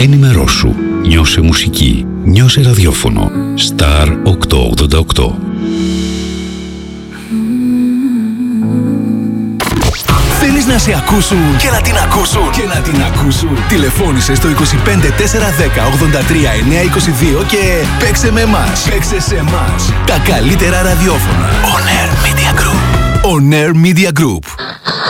Ενημερώσου. Νιώσε μουσική. Νιώσε ραδιόφωνο. Star 888. Θέλεις να σε ακούσουν και να την ακούσουν και να την ακούσουν? Τηλεφώνησε στο 25 410 83 922 και παίξε με εμάς. Παίξε σε εμάς. Τα καλύτερα ραδιόφωνα. On Air Media Group. On Air Media Group.